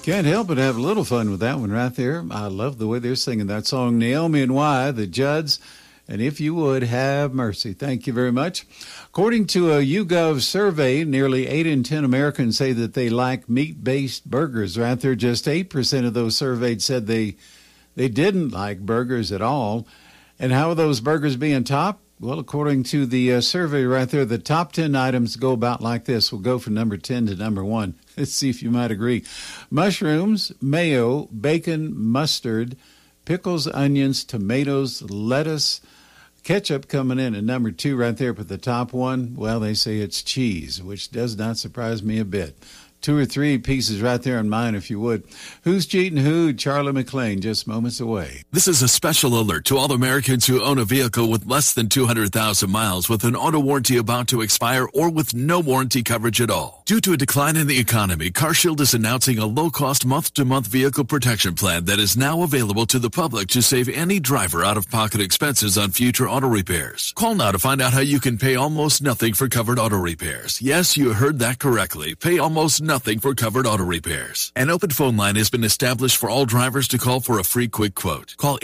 Can't help but have a little fun with that one right there. I love the way they're singing that song. Naomi and Y, the Judds, and If You Would Have Mercy. Thank you very much. According to a YouGov survey, nearly 8 in 10 Americans say that they like meat-based burgers. Right there, just 8% of those surveyed said they didn't like burgers at all. And how are those burgers being topped? Well, according to the survey right there, the top 10 items go about like this. We'll go from number 10 to number 1. Let's see if you might agree. Mushrooms, mayo, bacon, mustard, pickles, onions, tomatoes, lettuce, ketchup coming in at number 2 right there. But the top one, well, they say it's cheese, which does not surprise me a bit. 2 or 3 pieces right there on mine, if you would. Who's cheating who? Charlie McLean, just moments away. This is a special alert to all Americans who own a vehicle with less than 200,000 miles with an auto warranty about to expire or with no warranty coverage at all. Due to a decline in the economy, CarShield is announcing a low-cost month-to-month vehicle protection plan that is now available to the public to save any driver out-of-pocket expenses on future auto repairs. Call now to find out how you can pay almost nothing for covered auto repairs. Yes, you heard that correctly. Pay almost nothing for covered auto repairs. An open phone line has been established for all drivers to call for a free quick quote. Call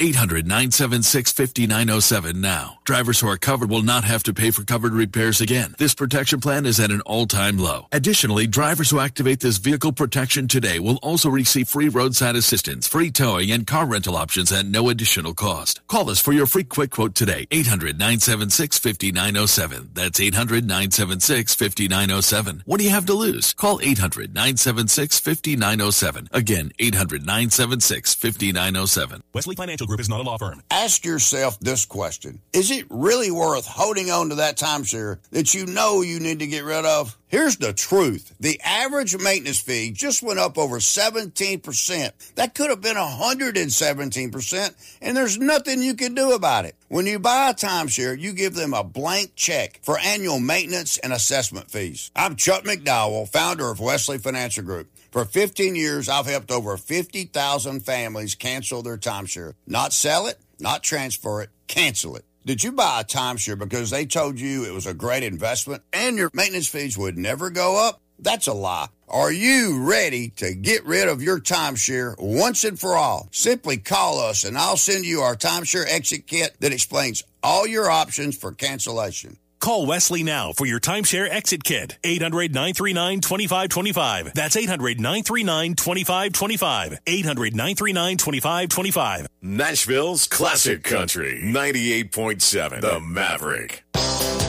800-976-5907 now. Drivers who are covered will not have to pay for covered repairs again. This protection plan is at an all-time low. Additionally, drivers who activate this vehicle protection today will also receive free roadside assistance, free towing, and car rental options at no additional cost. Call us for your free quick quote today. 800-976-5907. That's 800-976-5907. What do you have to lose? Call 800-976-5907. Again, 800-976-5907. Wesley Financial Group is not a law firm. Ask yourself this question. Is it really worth holding on to that timeshare that you know you need to get rid of? Here's the truth. The average maintenance fee just went up over 17%. That could have been 117%, and there's nothing you can do about it. When you buy a timeshare, you give them a blank check for annual maintenance and assessment fees. I'm Chuck McDowell, founder of Wesley Financial Group. For 15 years, I've helped over 50,000 families cancel their timeshare. Not sell it, not transfer it, cancel it. Did you buy a timeshare because they told you it was a great investment and your maintenance fees would never go up? That's a lie. Are you ready to get rid of your timeshare once and for all? Simply call us and I'll send you our timeshare exit kit that explains all your options for cancellation. Call Wesley now for your timeshare exit kit. 800-939-2525. That's 800-939-2525. 800-939-2525. Nashville's Classic Country, 98.7, The Maverick.